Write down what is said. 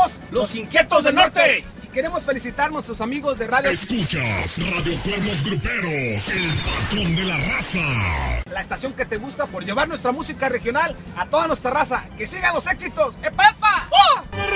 Somos los Inquietos del Norte. Y queremos felicitar a nuestros amigos de Radio. Escuchas Radio Cuernos Gruperos, el patrón de la raza. La estación que te gusta por llevar nuestra música regional a toda nuestra raza. ¡Que sigan los éxitos! ¡Epa, epa! ¡Oh!